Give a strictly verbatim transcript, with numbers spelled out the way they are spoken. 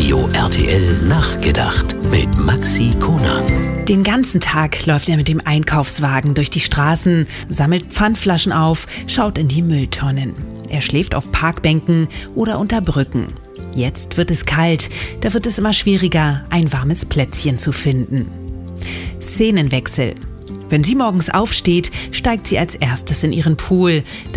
Radio R T L Nachgedacht mit Maxi Konang. Den ganzen Tag läuft er mit dem Einkaufswagen durch die Straßen, sammelt Pfandflaschen auf, schaut in die Mülltonnen. Er schläft auf Parkbänken oder unter Brücken. Jetzt wird es kalt, da wird es immer schwieriger, ein warmes Plätzchen zu finden. Szenenwechsel. Wenn sie morgens aufsteht, steigt sie als erstes in ihren Pool.